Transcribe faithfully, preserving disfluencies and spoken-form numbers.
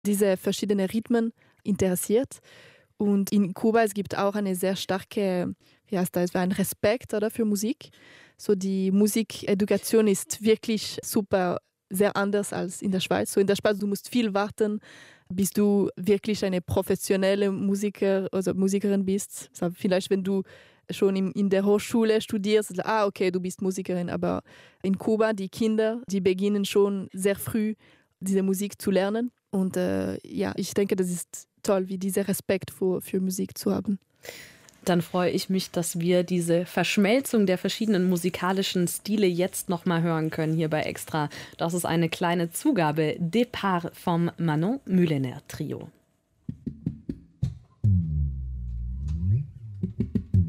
diese verschiedenen Rhythmen interessiert. Und in Kuba es gibt auch eine sehr starke, wie heißt das, ein Respekt oder, für Musik. So die Musikedukation ist wirklich super, sehr anders als in der Schweiz. So in der Schweiz, du musst viel warten, bis du wirklich eine professionelle Musiker, also Musikerin bist. So vielleicht, wenn du schon in, in der Hochschule studierst, ah, okay, du bist Musikerin. Aber in Kuba, die Kinder, die beginnen schon sehr früh, diese Musik zu lernen. Und äh, ja, ich denke, das ist toll, wie dieser Respekt für, für Musik zu haben. Dann freue ich mich, dass wir diese Verschmelzung der verschiedenen musikalischen Stile jetzt noch mal hören können hier bei Extra. Das ist eine kleine Zugabe Départ vom Manon Mulener Trio.